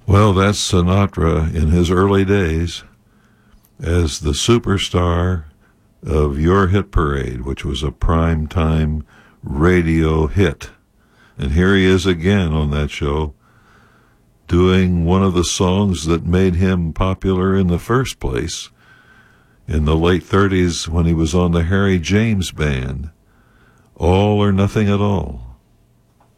Well, that's Sinatra in his early days as the superstar of Your Hit Parade, which was a prime-time radio hit. And here he is again on that show, doing one of the songs that made him popular in the first place in the late 30s when he was on the Harry James Band, All or Nothing at All.